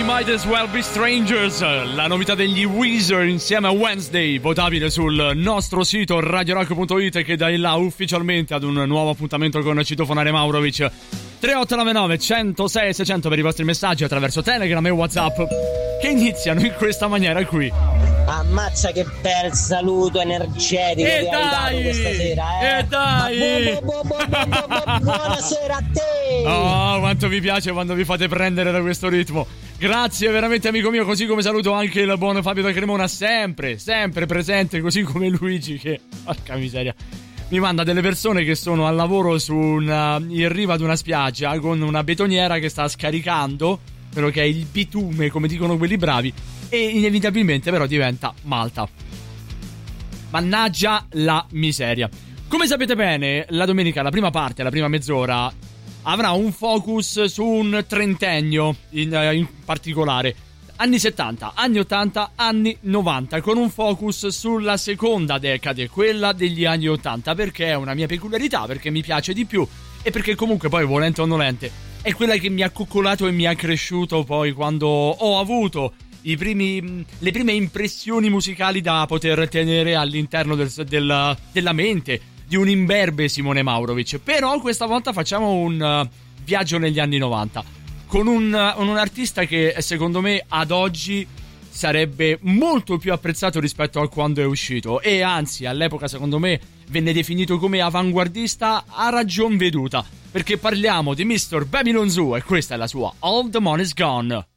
We Might As Well Be Strangers, la novità degli Weezer insieme a Wednesday, votabile sul nostro sito radiorock.it, che dà il là ufficialmente ad un nuovo appuntamento con Citofonare Maurovic. 3899 106 600 per i vostri messaggi attraverso Telegram e WhatsApp, che iniziano in questa maniera qui. Ammazza che bel saluto energetico che hai dato questa sera, E dai! Buonasera a te! Oh, quanto mi piace quando vi fate prendere da questo ritmo. Grazie veramente, amico mio, così come saluto anche il buon Fabio da Cremona, sempre presente, così come Luigi, che, porca miseria, mi manda delle persone che sono al lavoro in riva ad una spiaggia con una betoniera che sta scaricando quello che è il bitume, come dicono quelli bravi, e inevitabilmente però diventa malta. Mannaggia la miseria. Come sapete bene, la domenica, la prima parte, la prima mezz'ora, avrà un focus su un trentennio in particolare. Anni 70, anni 80, anni 90, con un focus sulla seconda decade, quella degli anni 80, perché è una mia peculiarità, perché mi piace di più e perché comunque poi, volente o nolente, è quella che mi ha coccolato e mi ha cresciuto poi quando ho avuto le prime impressioni musicali da poter tenere all'interno della mente di un imberbe Simone Maurovic. Però questa volta facciamo un viaggio negli anni 90 con un artista che secondo me ad oggi sarebbe molto più apprezzato rispetto a quando è uscito, e anzi all'epoca secondo me venne definito come avanguardista a ragion veduta, perché parliamo di Mr. Babylon Zoo e questa è la sua All the Money's Gone.